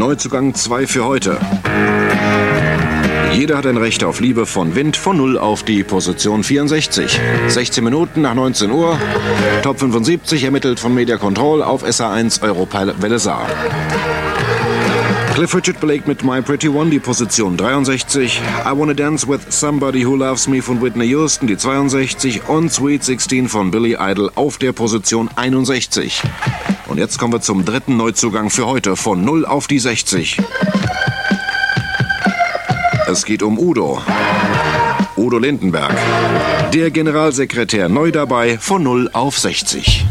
Neuzugang 2 für heute. Jeder hat ein Recht auf Liebe von Wind von 0 auf die Position 64. 16 Minuten nach 19 Uhr. Top 75 ermittelt von Media Control auf SA1 Europilot Welle Saar. Cliff Richard belegt mit My Pretty One die Position 63. I Wanna Dance with Somebody Who Loves Me von Whitney Houston die 62 und Sweet 16 von Billy Idol auf der Position 61. Und jetzt kommen wir zum dritten Neuzugang für heute von 0 auf die 60. Es geht um Udo. Udo Lindenberg. Der Generalsekretär neu dabei von 0 auf 60.